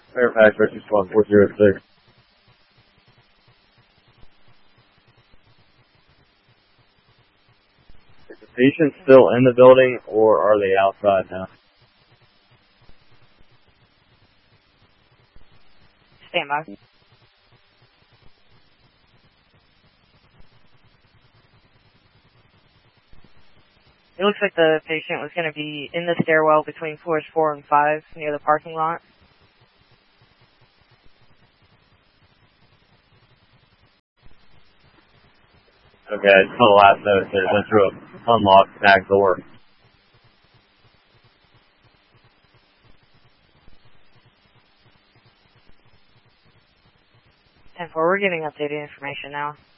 Fairfax, Rescue Squad 406. Is the patient still in the building, or are they outside now? Stand by. It looks like the patient was going to be in the stairwell between floors 4 and 5 near the parking lot. Okay, I just saw the last note. It went through an unlocked back door. 10-4, we're getting updated information now.